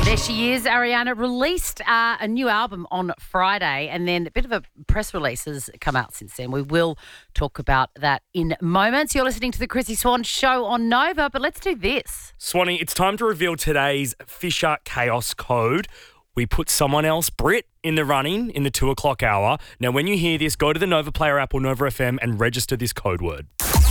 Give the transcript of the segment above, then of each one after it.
There she is, Ariana, released a new album on Friday, and then a bit of a press release has come out since then. We will talk about that in moments. You're listening to the Chrissy Swan Show on Nova, but let's do this. Swanee, it's time to reveal today's Fisher Chaos Code. We put someone else, Brit, in the running in the 2 o'clock hour. Now, when you hear this, go to the Nova Player app or Nova FM and register this code word.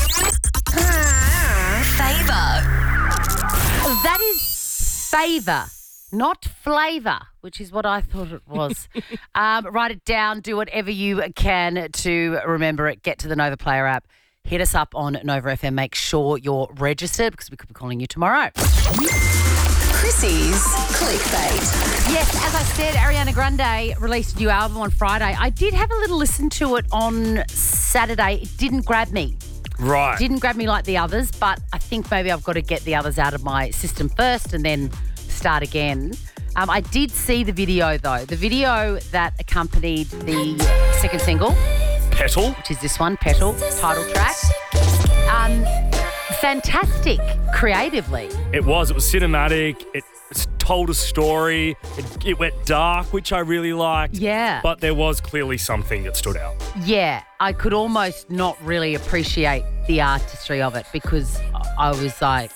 Favour. That is favour, not flavour, which is what I thought it was. Write it down. Do whatever you can to remember it. Get to the Nova Player app. Hit us up on Nova FM. Make sure you're registered because we could be calling you tomorrow. Chrissy's Clickbait. Yes, as I said, Ariana Grande released a new album on Friday. I did have a little listen to it on Saturday. It didn't grab me. Right. Didn't grab me like the others, but I think maybe I've got to get the others out of my system first and then start again. I did see the video, though. The video that accompanied the second single, Petal. which is this one, Petal, title track. Fantastic creatively. It was cinematic. It told a story. It went dark, which I really liked. Yeah. But there was clearly something that stood out. Yeah, I could almost not really appreciate the artistry of it because I was like,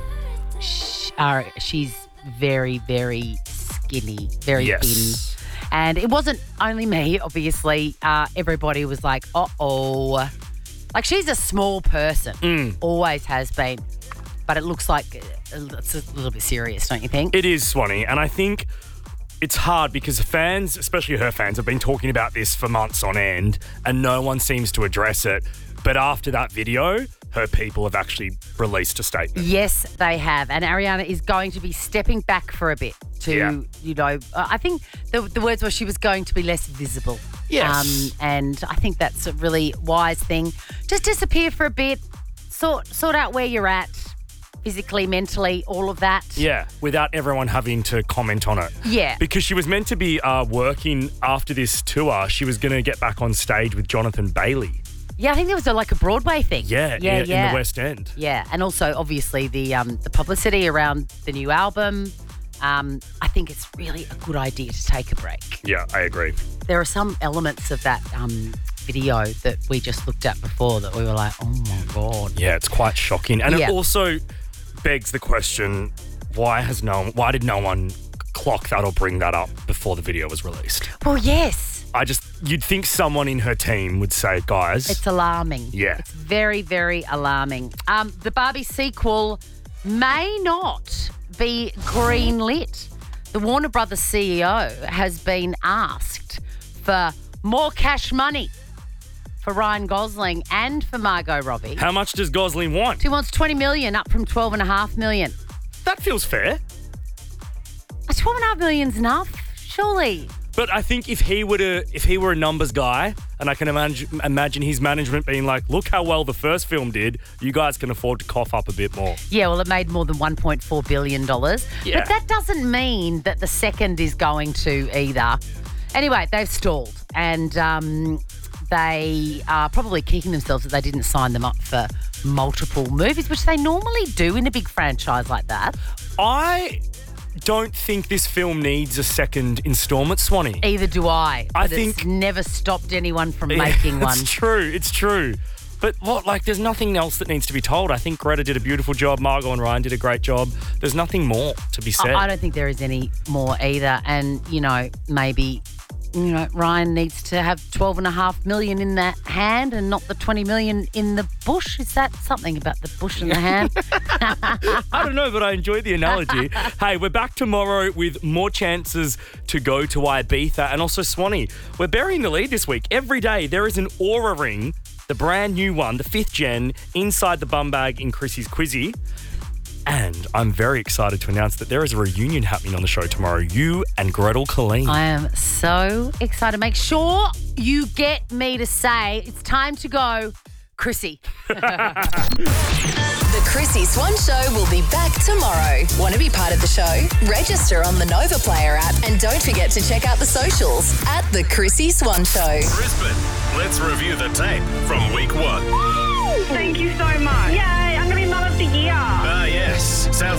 she's very, very skinny, very thin. And it wasn't only me, obviously. Everybody was like, uh-oh. Like, she's a small person, always has been. But it looks like it's a little bit serious, don't you think? It is, Swanee. And I think it's hard because fans, especially her fans, have been talking about this for months on end and no one seems to address it. But after that video, her people have actually released a statement. Yes, they have. And Ariana is going to be stepping back for a bit to, I think the words were she was going to be less visible. Yes. And I think that's a really wise thing. Just disappear for a bit, sort out where you're at, physically, mentally, all of that. Yeah, without everyone having to comment on it. Yeah. Because she was meant to be working after this tour. She was going to get back on stage with Jonathan Bailey. Yeah, I think there was like a Broadway thing. Yeah, in the West End. Yeah, and also obviously the publicity around the new album. I think it's really a good idea to take a break. Yeah, I agree. There are some elements of that video that we just looked at before that we were like, oh my God. Yeah, it's quite shocking. And it also begs the question, why did no one clock that or bring that up before the video was released? Well, yes. You'd think someone in her team would say, guys. It's alarming. Yeah. It's very, very alarming. The Barbie sequel may not be greenlit. The Warner Brothers CEO has been asked for more cash money for Ryan Gosling and for Margot Robbie. How much does Gosling want? He wants $20 million, up from $12.5 million. That feels fair. $12.5 million's enough, surely. But I think if he were a numbers guy, and I can imagine his management being like, look how well the first film did, you guys can afford to cough up a bit more. Yeah, well, it made more than $1.4 billion. Yeah. But that doesn't mean that the second is going to either. Anyway, they've stalled and they are probably kicking themselves that they didn't sign them up for multiple movies, which they normally do in a big franchise like that. I don't think this film needs a second instalment, Swanee. Either do I. I But think it's never stopped anyone from making one. It's true. But there's nothing else that needs to be told. I think Greta did a beautiful job. Margot and Ryan did a great job. There's nothing more to be said. I don't think there is any more either. And, maybe, Ryan needs to have $12.5 million in that hand and not the $20 million in the bush. Is that something about the bush in the hand? I don't know, but I enjoyed the analogy. Hey, we're back tomorrow with more chances to go to Ibiza. And also, Swanee, we're burying the lead this week. Every day there is an Aura ring, the brand new one, the 5th gen, inside the bum bag in Chrissy's Quizzy. And I'm very excited to announce that there is a reunion happening on the show tomorrow. You and Gretel Colleen. I am so excited. Make sure you get me to say it's time to go, Chrissy. The Chrissy Swan Show will be back tomorrow. Want to be part of the show? Register on the Nova Player app and don't forget to check out the socials at The Chrissy Swan Show. Brisbane, let's review the tape from week 1. Thank you so much. Yay, I'm going to be Mum of the Year. Yes. Sounds